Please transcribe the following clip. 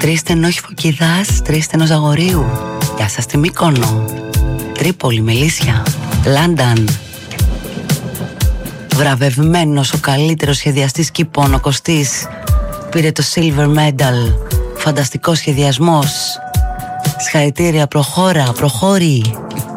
Τρίστεν Φωκιδάς, Τρίστεν Ζαγορείου. Γεια σας στη Μύκονο, Τρίπολη, Μελίσια, Λάνταν. Βραβευμένος ο καλύτερος σχεδιαστής κήπων, ο Κωστής, πήρε το Silver Medal. Φανταστικός σχεδιασμός. Συγχαρητήρια, προχώρα, προχώρη.